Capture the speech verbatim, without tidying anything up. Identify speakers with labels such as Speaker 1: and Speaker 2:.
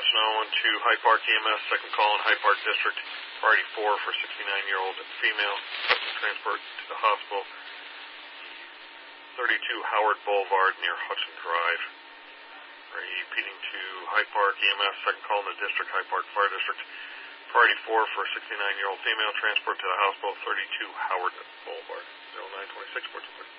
Speaker 1: personnel one two Hyde Park E M S, second call in Hyde Park District, priority four for sixty-nine-year-old female, requesting transport to the hospital, thirty-two Howard Boulevard near Hudson Drive. Repeating to Hyde Park E M S, second call in the district, Hyde Park Fire District, priority four for sixty-nine-year-old female, transport to the hospital, thirty-two Howard Boulevard, zero nine two six four two three.